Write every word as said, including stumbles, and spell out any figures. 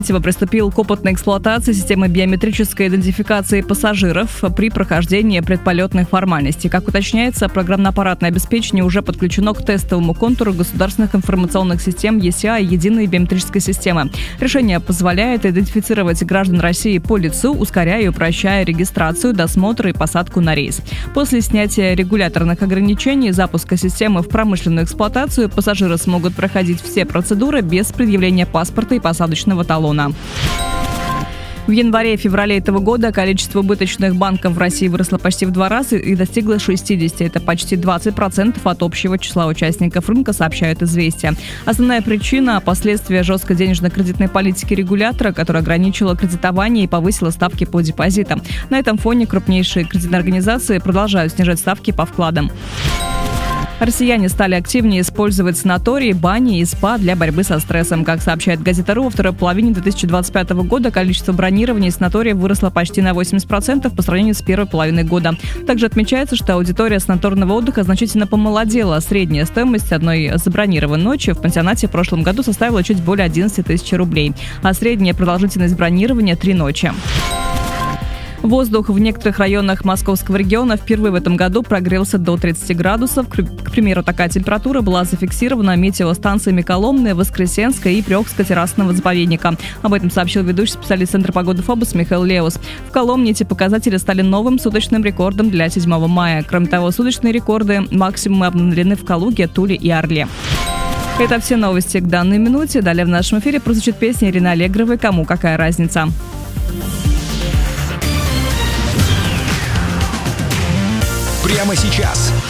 Приступил к опытной эксплуатации системы биометрической идентификации пассажиров при прохождении предполетных формальностей. Как уточняется, программно-аппаратное обеспечение уже подключено к тестовому контуру государственных информационных систем и си ай единой биометрической системы. Решение позволяет идентифицировать граждан России по лицу, ускоряя и упрощая регистрацию, досмотр и посадку на рейс. После снятия регуляторных ограничений и запуска системы в промышленную эксплуатацию пассажиры смогут проходить все процедуры без предъявления паспорта и посадочного талона. В январе и феврале этого года количество убыточных банков в России выросло почти в два раза и достигло шестидесяти. Это почти двадцать процентов от общего числа участников рынка, сообщают «Известия». Основная причина – последствия жесткой денежно-кредитной политики регулятора, которая ограничила кредитование и повысила ставки по депозитам. На этом фоне крупнейшие кредитные организации продолжают снижать ставки по вкладам. Россияне стали активнее использовать санатории, бани и спа для борьбы со стрессом. Как сообщает газета «Ру», во второй половине две тысячи двадцать пятого года количество бронирований санаториев выросло почти на восемьдесят процентов по сравнению с первой половиной года. Также отмечается, что аудитория санаторного отдыха значительно помолодела. Средняя стоимость одной забронированной ночи в пансионате в прошлом году составила чуть более одиннадцати тысяч рублей, а средняя продолжительность бронирования – три ночи. Воздух в некоторых районах московского региона впервые в этом году прогрелся до тридцати градусов. К примеру, такая температура была зафиксирована метеостанциями Коломны, Воскресенска и Приокско-террасного заповедника. Об этом сообщил ведущий специалист Центра погоды ФОБОС Михаил Леус. В Коломне эти показатели стали новым суточным рекордом для седьмого мая. Кроме того, суточные рекорды максимумы обновлены в Калуге, Туле и Орле. Это все новости к данной минуте. Далее в нашем эфире прозвучит песня Ирины Аллегровой «Кому какая разница». Прямо сейчас